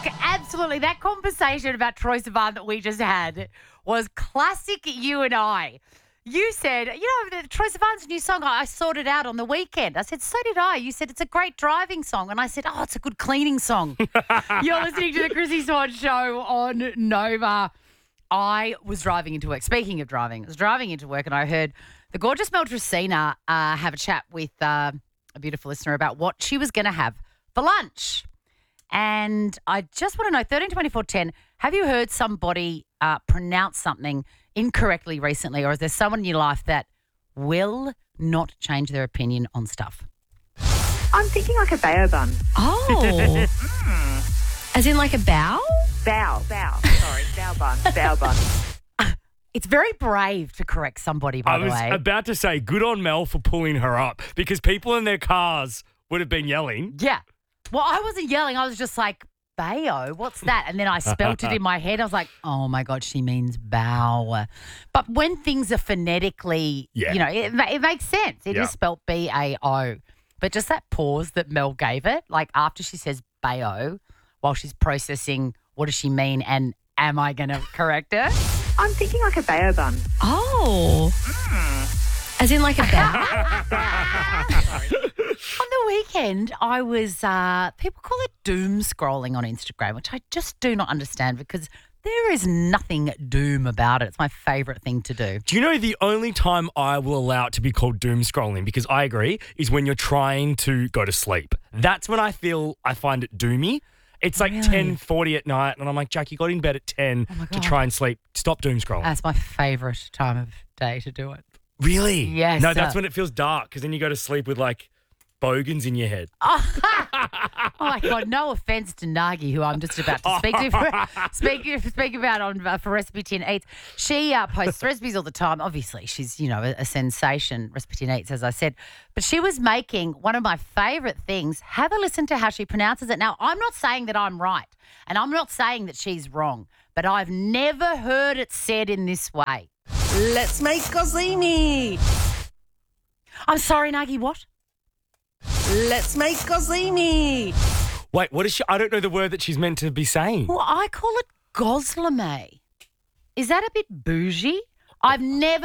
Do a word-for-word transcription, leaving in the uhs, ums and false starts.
absolutely. That conversation about Troye Sivan that we just had was classic you and I. You said, you know, the Troye Sivan's new song, I sorted out on the weekend. I said, so did I. You said, it's a great driving song. And I said, oh, it's a good cleaning song. You're listening to the Chrissy Swan Show on Nova. I was driving into work. Speaking of driving, I was driving into work and I heard the gorgeous Mel Tracina uh, have a chat with uh, a beautiful listener about what she was going to have for lunch. And I just want to know, thirteen twenty-four ten, have you heard somebody uh, pronounce something incorrectly recently, or is there someone in your life that will not change their opinion on stuff? I'm thinking like a bao bun. Oh. As in like a bow? Bao, bao. Sorry, bao bun, bao bun. It's very brave to correct somebody, by I the was way. about to say, good on Mel for pulling her up because people in their cars would have been yelling. Yeah. Well, I wasn't yelling. I was just like, Bayo, what's that? And then I spelt it in my head. I was like, oh, my God, she means bow. But when things are phonetically, Yeah. you know, it, it makes sense. It Yeah. is spelt B A O. But just that pause that Mel gave it, like after she says Bayo, while she's processing what does she mean and am I going to correct her? I'm thinking like a bao bun. Oh. As in like a bow? On the weekend, I was, uh, people call it doom scrolling on Instagram, which I just do not understand because there is nothing doom about it. It's my favourite thing to do. Do you know the only time I will allow it to be called doom scrolling, because I agree, is when you're trying to go to sleep. That's when I feel I find it doomy. It's like Really? ten forty at night and I'm like, Jack, you got in bed at ten Oh my to God. try and sleep. Stop doom scrolling. That's my favourite time of day to do it. Really? Yes, No, that's sir. when it feels dark because then you go to sleep with like bogans in your head. Oh my God! No offense to Nagi, who I'm just about to speak to, for, speak speak about on uh, for Recipe ten Eats. She uh, posts recipes all the time. Obviously, she's you know a, a sensation. Recipe ten Eats, as I said, but she was making one of my favourite things. Have a listen to how she pronounces it. Now, I'm not saying that I'm right, and I'm not saying that she's wrong, but I've never heard it said in this way. Let's make gozlimi. I'm sorry, Nagi. What? Let's make gozlimi. Wait, what is she? I don't know the word that she's meant to be saying. Well, I call it gozleme. Is that a bit bougie? I've never